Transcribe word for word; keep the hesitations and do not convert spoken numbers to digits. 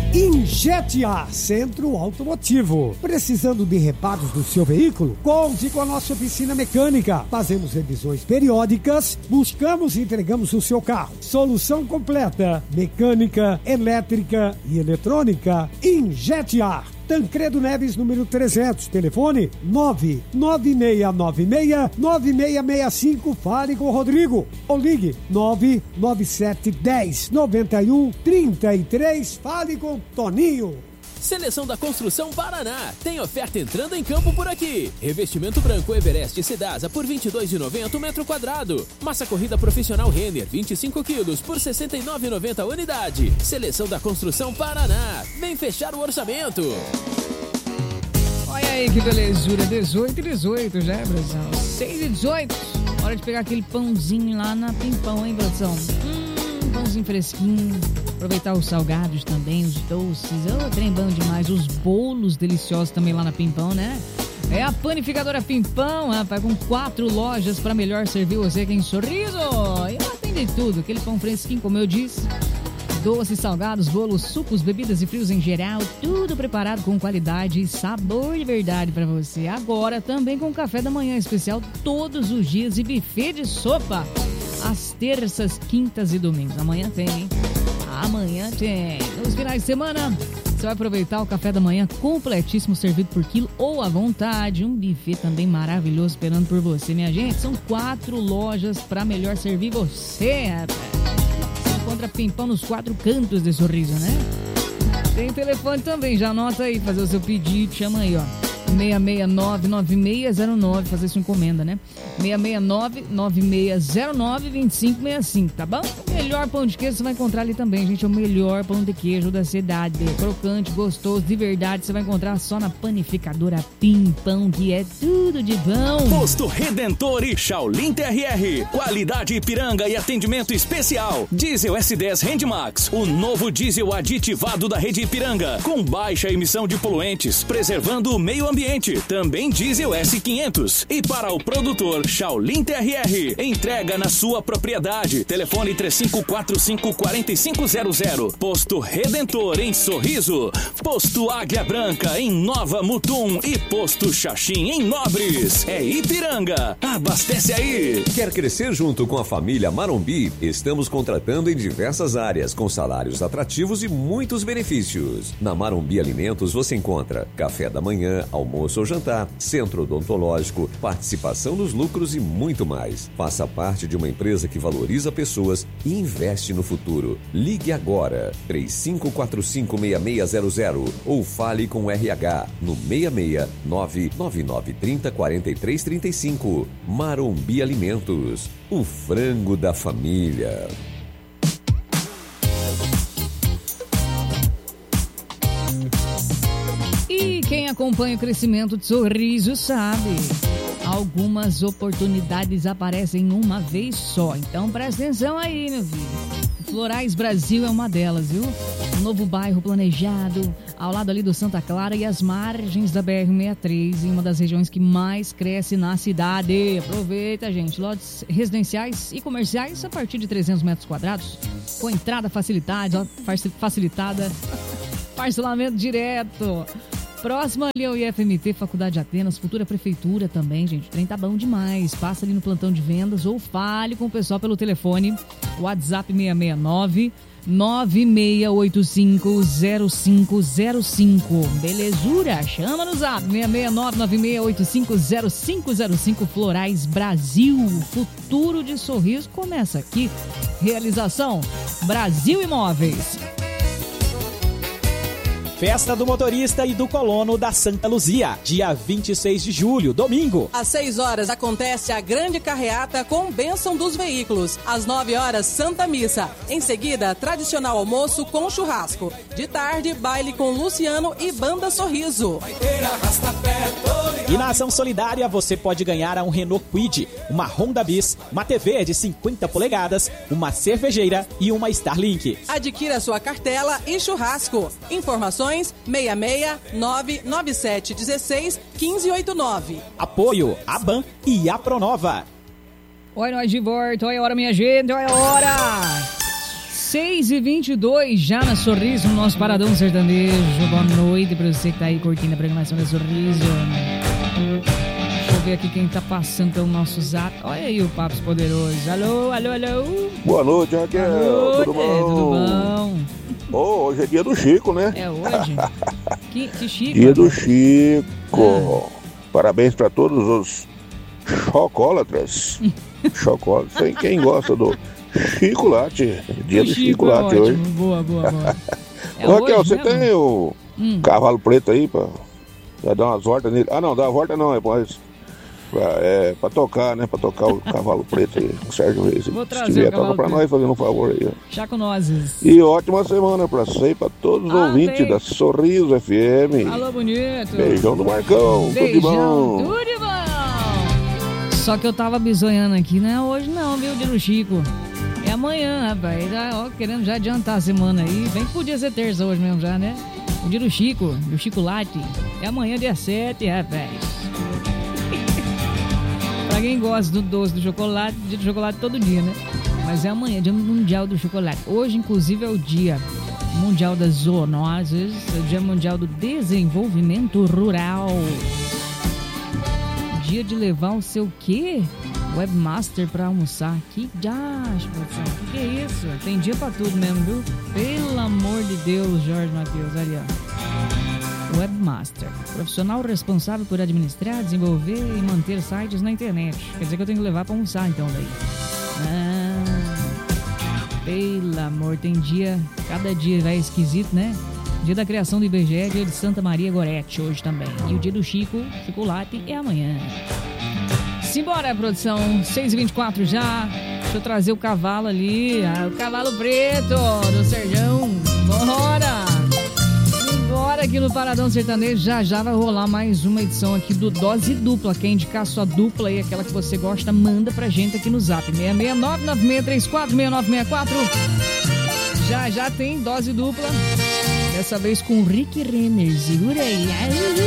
Injete-A Centro Automotivo. Precisando de reparos do seu veículo? Conte com a nossa oficina mecânica. Fazemos revisões periódicas, buscamos e entregamos o seu carro. Solução completa: mecânica, elétrica e eletrônica. Injete-A. Tancredo Neves, número trezentos, telefone nove nove seis nove seis nove seis seis cinco, fale com o Rodrigo, ou ligue nove nove sete um zero nove um três três, fale com o Toninho. Seleção da Construção Paraná. Tem oferta entrando em campo por aqui. Revestimento branco Everest Sedasa por vinte e dois reais e noventa centavos o metro quadrado. Massa corrida profissional Renner vinte e cinco quilos por sessenta e nove reais e noventa centavos unidade. Seleção da Construção Paraná. Vem fechar o orçamento. Olha aí que belezura. dezoito e dezoito já, produção. seis e dezoito. Hora de pegar aquele pãozinho lá na Pimpão, hein, produção? Hum, pãozinho fresquinho. Aproveitar os salgados também, os doces. Oh, trem bom demais. Os bolos deliciosos também lá na Pimpão, né? É a panificadora Pimpão, rapaz, com quatro lojas para melhor servir você aqui em Sorriso. E lá tem de tudo. Aquele pão fresquinho, como eu disse. Doces, salgados, bolos, sucos, bebidas e frios em geral. Tudo preparado com qualidade e sabor de verdade para você. Agora também com café da manhã especial todos os dias e buffet de sopa. Às terças, quintas e domingos. Amanhã tem, hein? Amanhã tem. Nos finais de semana, você vai aproveitar o café da manhã completíssimo, servido por quilo ou à vontade. Um buffet também maravilhoso esperando por você, minha gente. São quatro lojas para melhor servir você, rapaz. Você encontra Pimpão nos quatro cantos de Sorriso, né? Tem telefone também, já anota aí, fazer o seu pedido, chama aí, ó. seis seis nove nove seis zero nove, fazer sua encomenda, né? seis seis nove nove seis zero nove dois cinco seis cinco, tá bom? O melhor pão de queijo você vai encontrar ali também, gente. É o melhor pão de queijo da cidade. Crocante, gostoso, de verdade. Você vai encontrar só na panificadora Pimpão, que é tudo de bom. Posto Redentor e Shaolin T R R. Qualidade Ipiranga e atendimento especial. Diesel S dez Handmax, o novo diesel aditivado da rede Ipiranga, com baixa emissão de poluentes, preservando o meio ambiente. Também diesel S quinhentos. E para o produtor Shaolin T R R, entrega na sua propriedade. Telefone três cinco quatro cinco quatro cinco zero zero. Posto Redentor em Sorriso. Posto Águia Branca em Nova Mutum. E Posto Xaxim em Nobres. É Ipiranga. Abastece aí. Quer crescer junto com a família Marombi? Estamos contratando em diversas áreas, com salários atrativos e muitos benefícios. Na Marombi Alimentos você encontra café da manhã, almoço ou jantar, centro odontológico, participação nos lucros e muito mais. Faça parte de uma empresa que valoriza pessoas e investe no futuro. Ligue agora, três cinco quatro cinco seis seis zero zero ou fale com o R H no seis seis nove nove nove três zero quatro três três cinco. Marombi Alimentos, o frango da família. E quem acompanha o crescimento de Sorriso sabe, algumas oportunidades aparecem uma vez só. Então presta atenção aí, meu filho. Florais Brasil é uma delas, viu? Um novo bairro planejado ao lado ali do Santa Clara e às margens da B R cento e sessenta e três, em uma das regiões que mais cresce na cidade. Aproveita, gente. Lotes residenciais e comerciais a partir de trezentos metros quadrados, com entrada facilitada, facilitada, parcelamento direto. Próximo ali ao I F M T, Faculdade de Atenas, futura prefeitura também, gente. O trem tá bom demais. Passa ali no plantão de vendas ou fale com o pessoal pelo telefone. WhatsApp seis seis nove nove seis oito cinco zero cinco zero cinco. Belezura? Chama no zap seis seis nove nove seis oito cinco zero cinco zero cinco. Florais Brasil. O futuro de Sorriso começa aqui. Realização Brasil Imóveis. Festa do Motorista e do Colono da Santa Luzia, dia vinte e seis de julho, domingo. Às seis horas acontece a grande carreata com bênção dos veículos. Às nove horas, Santa Missa. Em seguida, tradicional almoço com churrasco. De tarde, baile com Luciano e Banda Sorriso. E na ação solidária você pode ganhar um Renault Kwid, uma Honda Bis, uma T V de cinquenta polegadas, uma cervejeira e uma Starlink. Adquira sua cartela e churrasco. Informações seis seis nove nove sete um seis um cinco oito nove. Apoio A B A N e a Pronova. Oi, nós de volta. Olha a hora, minha gente. Olha a hora. seis e vinte e dois, já na Sorriso, no nosso Paradão Sertanejo. Boa noite pra você que tá aí curtindo a programação da Sorriso. Deixa eu ver aqui quem tá passando pelo nosso zap. Olha aí o Papos Poderoso. Alô, alô, alô. Boa noite, Raquel. Boa tudo noite, bom? tudo bom? Oh, hoje é dia do Chico, né? É hoje? que, que Chico? Dia do Chico. Ah. Parabéns pra todos os chocólatras. Chocólatras. Quem gosta do Chico Latte. Dia o do Chico, Chico Latte é hoje. Boa, boa, boa. É Ô, Raquel, você mesmo? tem o hum. cavalo preto aí pra, pra dar umas voltas nele? Ah, não, dar uma volta não, é pra, é, pra tocar, né? Pra tocar o cavalo preto aí, o Sérgio Reis. Vou Se trazer tiver, o cavalo toca pra preto. nós, fazendo um favor aí. Chaconoses. E ótima semana pra você e pra todos os ah, ouvintes bem. da Sorriso F M. Alô, bonito. Beijão do Marcão. Beijão, tudo de bom. Tudo de bom. Só que eu tava bisonhando aqui, não é hoje não, viu, dia do Chico. É amanhã, rapaz. Ó, querendo já adiantar a semana aí. Bem que podia ser terça hoje mesmo já, né? O dia do Chico, do Chico Latte. É amanhã, dia sete, rapaz. Pra quem gosta do doce do chocolate, dia do chocolate todo dia, né? Mas é amanhã, dia mundial do chocolate. Hoje, inclusive, é o dia mundial das zoonoses, é o dia mundial do desenvolvimento rural. Dia de levar o seu quê? Webmaster pra almoçar. Que diacho, produção. Que que é isso? Tem dia pra tudo mesmo, viu? Pelo amor de Deus, Jorge Matheus. Ali, ó. Webmaster. Profissional responsável por administrar, desenvolver e manter sites na internet. Quer dizer que eu tenho que levar pra almoçar, então, daí. Ah, pelo amor, tem dia... Cada dia vai esquisito, né? Dia da criação do I B G E, dia de Santa Maria Gorete, hoje também. E o dia do Chico, Chico Latte, é amanhã. Simbora, produção. seis e vinte e quatro já. Deixa eu trazer o cavalo ali. Ah, o cavalo preto do Serjão. Bora! Bora aqui no Paradão Sertanejo. Já já vai rolar mais uma edição aqui do Dose Dupla. Quem indicar sua dupla aí, aquela que você gosta, manda pra gente aqui no zap. seis seis nove, nove seis três quatro, seis nove seis quatro. Já já tem Dose Dupla. Dessa vez com Rick Renner. Segura aí.